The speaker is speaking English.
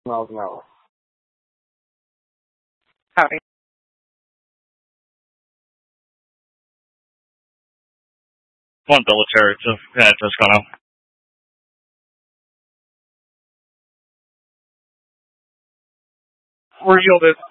miles an hour. Howdy. One military to Toscano. We're yielded.